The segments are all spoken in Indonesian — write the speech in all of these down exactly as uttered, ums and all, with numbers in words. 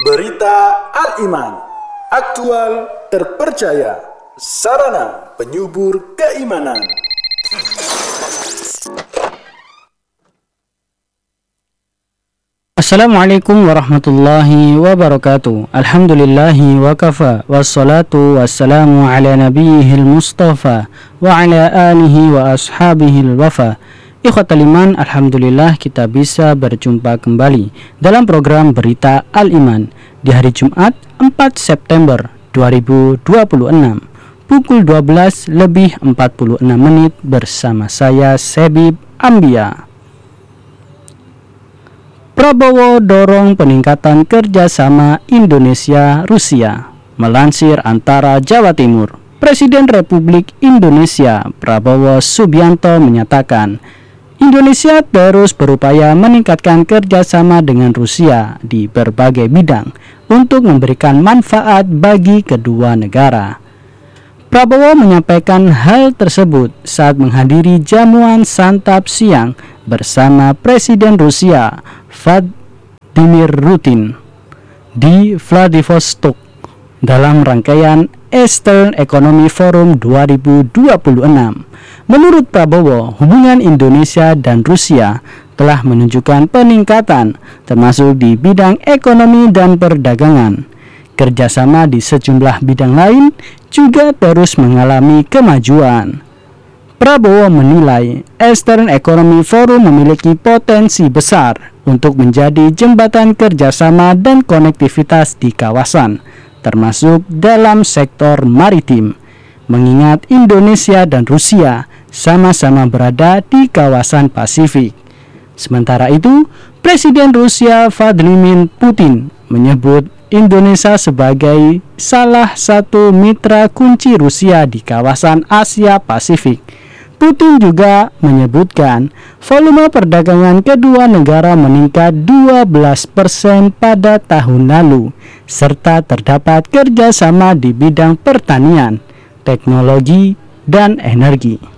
Berita Al-Iman, aktual, terpercaya, sarana penyubur keimanan. Assalamualaikum warahmatullahi wabarakatuh. Alhamdulillahi wa kafa, wassalatu wassalamu ala nabiyihil mustafa wa ala alihi wa ashabihil wafa. Ikhwatal iman, alhamdulillah kita bisa berjumpa kembali dalam program Berita Al-Iman di hari Jumat empat September dua ribu dua puluh enam pukul dua belas lebih empat puluh enam menit bersama saya Sebib Ambia. Prabowo dorong peningkatan kerjasama Indonesia-Rusia. Melansir Antara Jawa Timur, Presiden Republik Indonesia Prabowo Subianto menyatakan Indonesia terus berupaya meningkatkan kerjasama dengan Rusia di berbagai bidang untuk memberikan manfaat bagi kedua negara. Prabowo menyampaikan hal tersebut saat menghadiri jamuan santap siang bersama Presiden Rusia Vladimir Putin di Vladivostok dalam rangkaian Eastern Economic Forum dua ribu dua puluh enam. Menurut Prabowo, hubungan Indonesia dan Rusia telah menunjukkan peningkatan termasuk di bidang ekonomi dan perdagangan. Kerjasama di sejumlah bidang lain juga terus mengalami kemajuan. Prabowo menilai Eastern Economic Forum memiliki potensi besar untuk menjadi jembatan kerjasama dan konektivitas di kawasan, termasuk dalam sektor maritim, mengingat Indonesia dan Rusia sama-sama berada di kawasan Pasifik. Sementara itu, Presiden Rusia Vladimir Putin menyebut Indonesia sebagai salah satu mitra kunci Rusia di kawasan Asia Pasifik. Putin juga menyebutkan volume perdagangan kedua negara meningkat dua belas persen pada tahun lalu, serta terdapat kerjasama di bidang pertanian, teknologi, dan energi.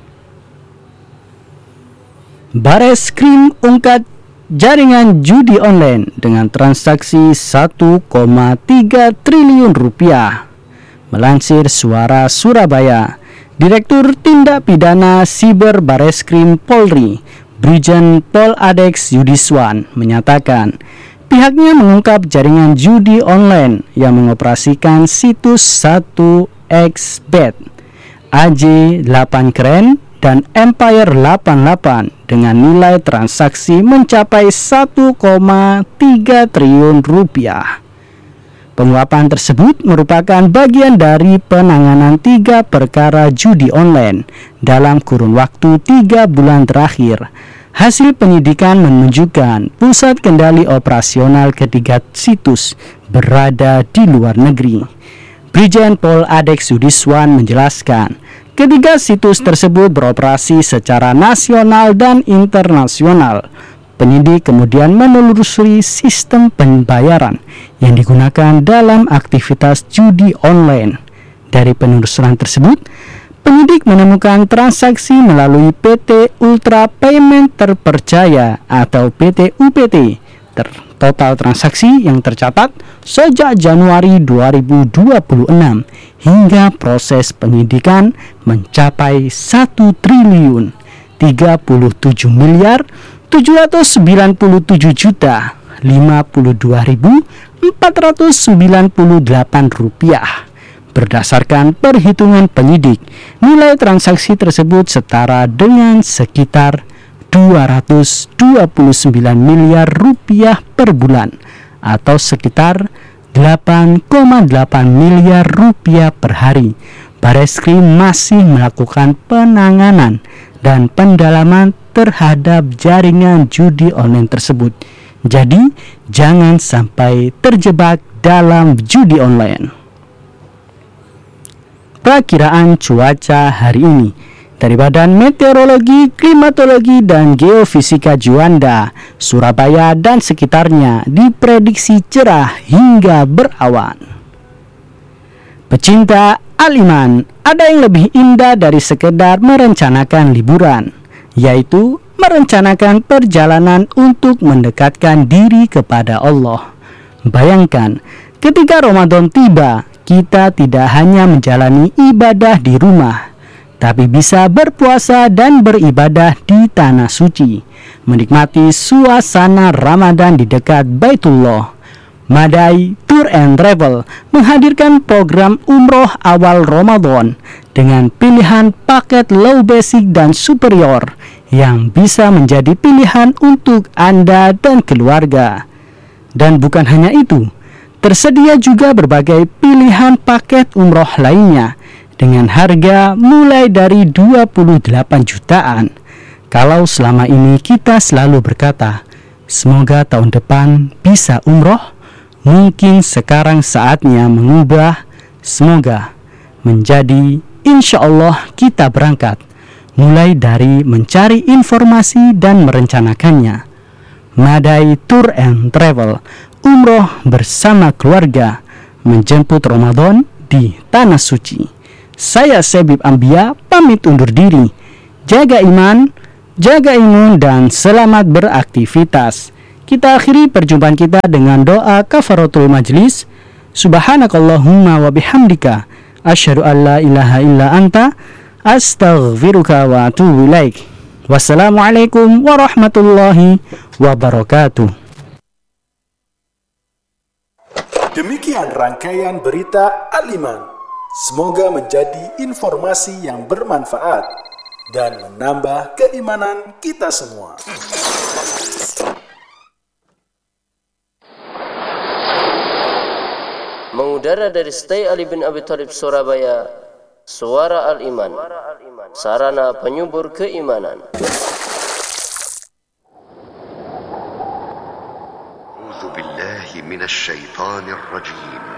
Bareskrim ungkap jaringan judi online dengan transaksi satu koma tiga triliun rupiah. Melansir Suara Surabaya, Direktur Tindak Pidana Siber Bareskrim Polri, Brigjen Pol Adex Yudiswan menyatakan pihaknya mengungkap jaringan judi online yang mengoperasikan situs satu x bet, A J delapan Keren, dan Empire delapan puluh delapan dengan nilai transaksi mencapai satu koma tiga triliun rupiah. Penguapan tersebut merupakan bagian dari penanganan tiga perkara judi online dalam kurun waktu tiga bulan terakhir. Hasil penyidikan menunjukkan pusat kendali operasional ketiga situs berada di luar negeri. Brigjen Pol Adex Yudiswan menjelaskan, ketiga situs tersebut beroperasi secara nasional dan internasional. Penyidik kemudian menelusuri sistem pembayaran yang digunakan dalam aktivitas judi online. Dari penelusuran tersebut, penyidik menemukan transaksi melalui P T Ultra Payment Terpercaya atau P T U P T. Ter- total transaksi yang tercatat sejak Januari dua ribu dua puluh enam hingga proses penyidikan mencapai satu triliun tiga puluh tujuh miliar tujuh ratus sembilan puluh tujuh juta lima puluh dua ribu empat ratus sembilan puluh delapan rupiah. Berdasarkan perhitungan penyidik, nilai transaksi tersebut setara dengan sekitar dua ratus dua puluh sembilan miliar rupiah per bulan atau sekitar delapan koma delapan miliar rupiah per hari. Bareskrim masih melakukan penanganan dan pendalaman terhadap jaringan judi online tersebut. Jadi, jangan sampai terjebak dalam judi online. Perakiraan cuaca hari ini dari Badan Meteorologi, Klimatologi, dan Geofisika Juanda, Surabaya dan sekitarnya diprediksi cerah hingga berawan. Pecinta Al-Iman, ada yang lebih indah dari sekedar merencanakan liburan, yaitu merencanakan perjalanan untuk mendekatkan diri kepada Allah. Bayangkan, ketika Ramadan tiba, kita tidak hanya menjalani ibadah di rumah, tapi bisa berpuasa dan beribadah di tanah suci, menikmati suasana Ramadan di dekat Baitullah. Madai Tour and Travel menghadirkan program umroh awal Ramadan dengan pilihan paket low basic dan superior yang bisa menjadi pilihan untuk Anda dan keluarga. Dan bukan hanya itu, tersedia juga berbagai pilihan paket umroh lainnya dengan harga mulai dari dua puluh delapan jutaan. Kalau selama ini kita selalu berkata, semoga tahun depan bisa umroh, mungkin sekarang saatnya mengubah semoga menjadi insya Allah kita berangkat, mulai dari mencari informasi dan merencanakannya. Madai Tour and Travel, umroh bersama keluarga, menjemput Ramadan di Tanah Suci. Saya Sebib Ambia pamit undur diri. Jaga iman, jaga imun, dan selamat beraktivitas. Kita akhiri perjumpaan kita dengan doa kafaratul majlis. Subhanakallahumma wa bihamdika, asyhadu an la ilaha illa anta, astaghfiruka wa atubu ilaik. Wassalamualaikum warahmatullahi wabarakatuh. Demikian rangkaian berita Al-Iman. Semoga menjadi informasi yang bermanfaat dan menambah keimanan kita semua. Mengudara dari Stay Ali bin Abi Thalib Surabaya, Suara Al-Iman, sarana penyubur keimanan. A'udzu billahi minasy syaithanir rajim.